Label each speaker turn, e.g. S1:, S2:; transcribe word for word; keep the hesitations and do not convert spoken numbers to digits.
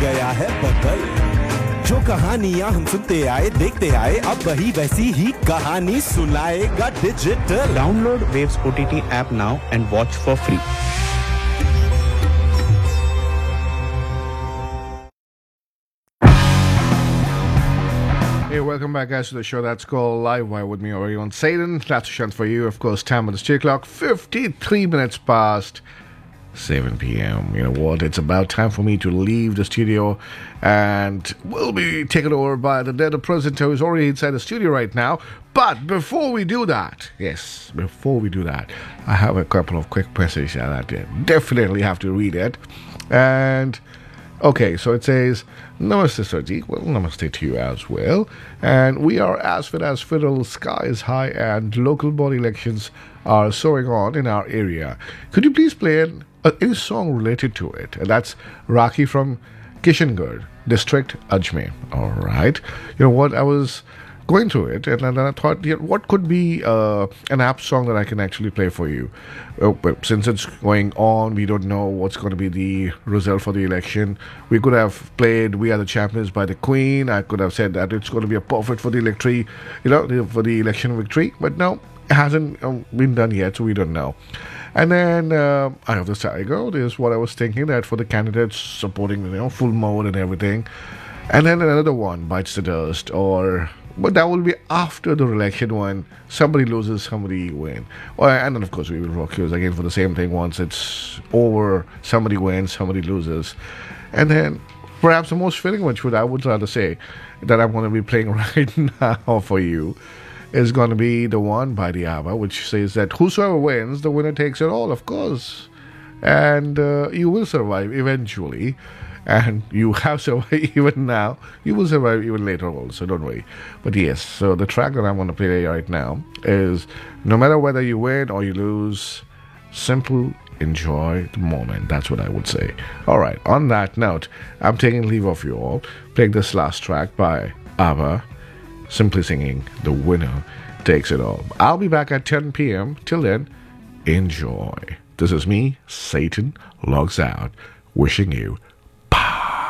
S1: गया है बदल। जो कहानियां हम सुनते आए देखते आए, अब वही वैसी ही कहानी सुनाएगा digital.
S2: Download waves O T T app now and watch for free.
S3: Hey, welcome back, guys, to the show that's called Live Wire with me, or on Satan. That's a chance for you. Of course, time on the steel clock, fifty-three minutes past seven p.m. You know what? It's about time for me to leave the studio, and we'll be taken over by the dead presenter who's already inside the studio right now. But before we do that, yes, before we do that, I have a couple of quick messages that I definitely have to read it. And okay, so it says, Namaste, Sarjeet. Well, namaste to you as well. And we are as fit as fiddle, sky is high, and local body elections are soaring on in our area. Could you please play an, uh, any song related to it? And that's Raki from Kishangarh, District, Ajmer. All right. You know what? I was going through it, and then I thought, yeah, what could be uh, an app song that I can actually play for you? Uh, but since it's going on, we don't know what's going to be the result for the election. We could have played "We Are the Champions" by the Queen. I could have said that it's going to be a perfect for the electory, you know, for the election victory. But no, it hasn't um, been done yet, so we don't know. And then uh, I have the Tiger. Is what I was thinking, that for the candidates supporting, you know, full mode and everything. And then another one, Bites the Dust, or but that will be after the election when somebody loses, somebody win. Well, and then, of course, we will rock yours again for the same thing. Once it's over, somebody wins, somebody loses. And then perhaps the most fitting one, which I would rather say that I'm going to be playing right now for you, is going to be the one by the ABBA, which says that whosoever wins, the winner takes it all, of course. And uh, you will survive eventually. And you have survived even now. You will survive even later also, don't worry. But yes, so the track that I'm going to play right now is, no matter whether you win or you lose, simple enjoy the moment. That's what I would say. All right, on that note, I'm taking leave of you all, playing this last track by ABBA, simply singing "The Winner Takes It All." I'll be back at ten p.m. Till then, enjoy. This is me, Satan Logs Out, wishing you